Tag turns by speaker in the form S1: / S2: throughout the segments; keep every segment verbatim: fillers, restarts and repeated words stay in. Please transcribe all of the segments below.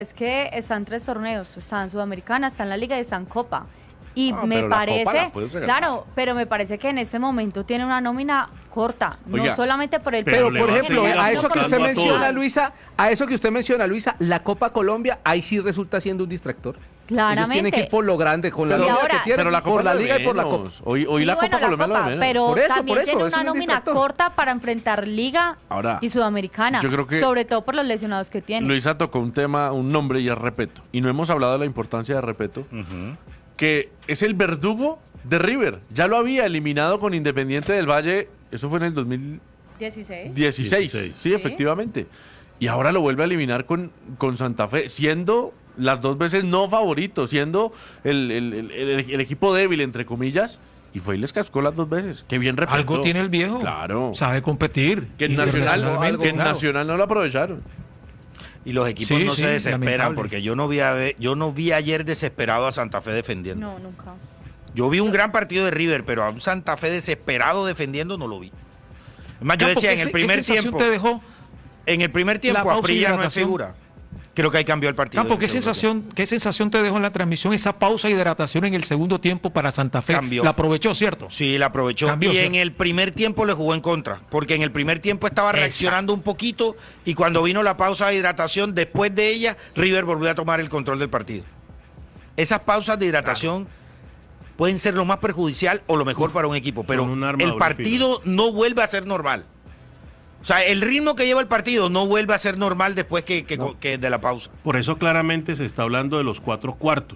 S1: Es que están tres torneos, están Sudamericana, está en la Liga y está en Copa. Y
S2: Ah,
S1: me
S2: pero la
S1: parece,
S2: Copa la puedes regalar.
S1: claro, pero me parece que en este momento tiene una nómina corta,
S2: Oiga,
S1: no solamente por el
S3: Pero,
S2: le
S3: por
S2: va a
S3: ejemplo,
S2: seguir
S3: a eso que
S1: por el
S3: usted
S2: apostando a
S3: menciona,
S2: todo.
S3: Luisa, a eso que usted menciona, Luisa, la Copa Colombia, ahí sí resulta siendo un distractor. Ellos tienen que ir
S1: claramente.
S3: por lo grande, con la
S1: Pero
S3: nómina
S1: ahora-
S3: que tienen,
S2: Pero la Copa
S3: por la
S2: es lo
S3: Liga y por la Copa.
S2: menos. Hoy, hoy
S1: Sí,
S2: la
S1: bueno,
S2: Copa Colombia es lo
S1: Copa,
S2: menos.
S1: pero
S3: Por eso,
S1: también
S3: por eso,
S1: tiene
S3: es
S1: una
S3: un
S1: nómina
S3: distractor.
S1: corta para enfrentar Liga
S2: Ahora,
S1: y Sudamericana,
S2: yo creo que-
S1: sobre todo por los lesionados que tiene.
S2: Luisa tocó un tema, un nombre y es Repeto. Y no hemos hablado de la importancia de Repeto, que es el verdugo de River. Ya lo había eliminado con Independiente del Valle, eso fue en el dos mil
S1: dieciséis.
S2: dieciséis.
S4: dieciséis.
S2: Sí, efectivamente. Y ahora lo vuelve a eliminar con, con Santa Fe, siendo las dos veces no favorito, siendo el, el- el- el- el equipo débil, entre comillas, y fue y les cascó las dos veces. Qué bien Repeto.
S4: Algo tiene el viejo.
S2: Claro.
S4: Sabe competir.
S2: Que en Nacional,
S4: Internacionalmente,
S2: que en
S4: claro.
S2: Nacional no lo aprovecharon.
S5: Y los equipos
S4: Sí,
S5: no
S4: sí,
S5: se desesperan,
S4: lamentable.
S5: porque yo no vi a ver- yo no vi ayer desesperado a Santa Fe defendiendo.
S1: No, nunca.
S5: Yo vi un gran partido de River, pero a un Santa Fe desesperado defendiendo no lo vi. Es más, yo
S4: Campo,
S5: decía
S4: ¿qué
S5: en el
S4: se-
S5: primer
S4: qué sensación
S5: tiempo,
S4: te dejó?
S5: en el primer tiempo
S4: pausa y
S5: Asprilla no es
S4: hidratación?
S5: figura. Creo que ahí cambió el partido.
S4: Campo, ¿qué
S5: Yo creo que-
S4: sensación, ¿qué sensación te dejó en la transmisión esa pausa y hidratación en el segundo tiempo para Santa Fe?
S5: Cambió.
S4: La aprovechó, ¿cierto?
S5: Sí, la aprovechó.
S4: Cambió,
S5: y
S4: ¿cierto?
S5: en el primer tiempo le jugó en contra, porque en el primer tiempo estaba reaccionando un poquito y cuando vino la pausa de hidratación, después de ella, River volvió a tomar el control del partido. Esas pausas de hidratación pueden ser lo más perjudicial o lo mejor para un equipo, pero
S6: un arma
S5: el
S6: doble
S5: partido no vuelve a ser normal. O sea, el ritmo que lleva el partido no vuelve a ser normal después que, que-
S6: No.
S5: que de la pausa.
S6: Por eso claramente se está hablando de los cuatro cuartos.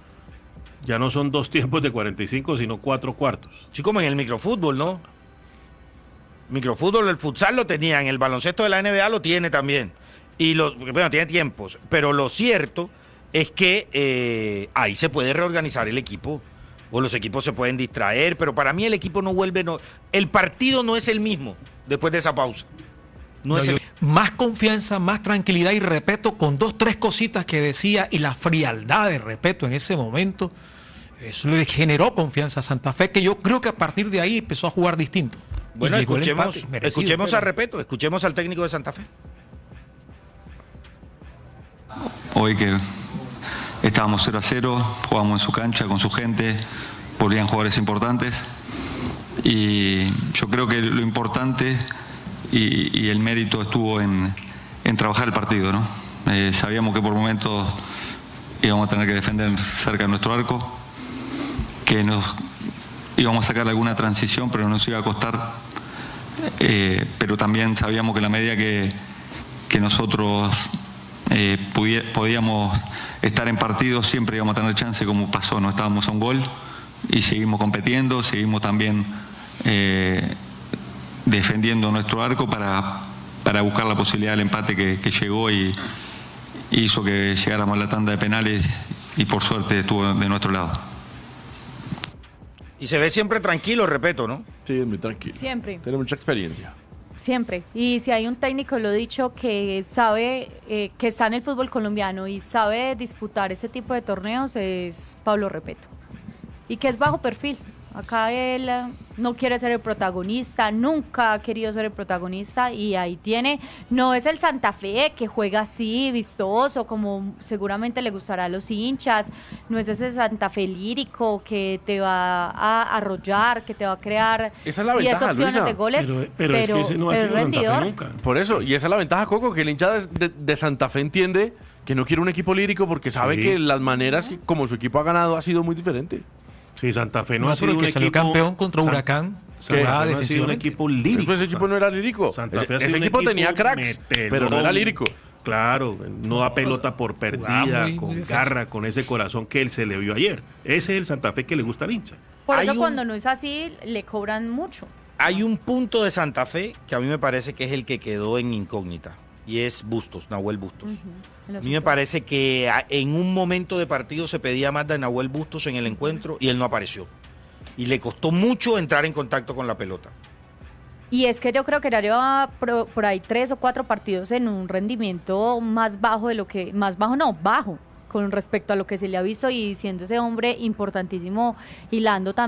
S6: Ya no son dos tiempos de cuarenta y cinco, sino cuatro cuartos.
S5: Sí, como en el microfútbol, ¿no? Microfútbol, el futsal lo tenía, en el baloncesto de la N B A lo tiene también. Y lo, bueno, tiene tiempos. Pero lo cierto es que eh, ahí se puede reorganizar el equipo. O los equipos se pueden distraer, pero para mí el equipo no vuelve, no, el partido no es el mismo después de esa pausa. No,
S4: No,
S5: es
S4: yo-
S5: el-
S4: Más confianza, más tranquilidad y respeto con dos, tres cositas que decía y la frialdad de respeto en ese momento, eso le generó confianza a Santa Fe, que yo creo que a partir de ahí empezó a jugar distinto. Y
S5: Bueno,
S4: llegó el
S5: escuchemos,
S4: empate, merecido,
S5: escuchemos
S4: pero-
S5: a Repeto, escuchemos al técnico de Santa Fe.
S7: Hoy que estábamos cero a cero, jugamos en su cancha con su gente, volvían jugadores importantes y yo creo que lo importante y, y el mérito estuvo en, en trabajar el partido, ¿no? Eh, sabíamos que por momentos íbamos a tener que defender cerca de nuestro arco, que nos íbamos a sacar alguna transición, pero nos iba a costar, eh, pero también sabíamos que la medida que, que nosotros eh, pudi- podíamos estar en partido, siempre íbamos a tener chance, como pasó, no estábamos a un gol y seguimos compitiendo, seguimos también eh, defendiendo nuestro arco para, para buscar la posibilidad del empate que, que llegó y hizo que llegáramos a la tanda de penales y por suerte estuvo de nuestro lado.
S5: Y se ve siempre tranquilo, Repeto, ¿no?
S2: Sí, es muy tranquilo.
S1: Siempre.
S2: Tiene mucha experiencia.
S1: Siempre. Y si hay un técnico, lo he dicho, que sabe, eh, que está en el fútbol colombiano y sabe disputar ese tipo de torneos, es Pablo Repeto. Y que es bajo perfil. Acá él eh, no quiere ser el protagonista, nunca ha querido ser el protagonista y ahí tiene, no es el Santa Fe que juega así, vistoso, como seguramente le gustará a los hinchas, no es ese Santa Fe lírico que te va a arrollar, que te va a crear
S2: Esa es la
S1: diez
S2: ventaja,
S1: opciones
S2: Luisa.
S1: de goles,
S6: Pero, pero es que ese no ha
S1: pero
S6: sido Santa Fe
S1: rendidor.
S6: nunca.
S2: Por eso, y esa es la ventaja, Coco, que el hincha de, de- de Santa Fe entiende que no quiere un equipo lírico porque sabe
S6: Sí.
S2: que las maneras que, como su equipo ha ganado ha sido muy diferente.
S6: Sí, Santa Fe no,
S4: No,
S6: ha sido
S4: pero
S6: un
S4: que salió
S6: equipo
S4: campeón contra
S6: San-
S4: Huracán,
S6: Santa
S4: jugaba
S6: Fe no ha sido un
S4: defensivamente.
S6: equipo lírico.
S2: Después ese equipo no era lírico.
S6: Santa
S2: Ese,
S6: Fe ha sido
S2: ese
S6: un
S2: equipo tenía cracks,
S6: metelón.
S2: pero no era lírico.
S6: Claro, no da pelota por perdida,
S4: Jugaba muy- muy
S6: con
S4: defensivo.
S6: garra, con ese corazón que él se le vio ayer. Ese es el Santa Fe que le gusta al hincha.
S1: Por
S5: Hay
S1: eso
S5: un-
S1: cuando no es así, le cobran mucho.
S5: Hay un punto de Santa Fe que a mí me parece que es el que quedó en incógnita, y es Bustos, Nahuel Bustos.
S1: Ujú, en
S5: A
S1: los
S5: mí me
S1: últimos.
S5: parece que a- en un momento de partido se pedía más de Nahuel Bustos en el encuentro y él no apareció. Y le costó mucho entrar en contacto con la pelota.
S1: Y es que yo creo que ya lleva pro- por ahí tres o cuatro partidos en un rendimiento más bajo de lo que, más bajo no, bajo, con respecto a lo que se le ha visto y siendo ese hombre importantísimo hilando también.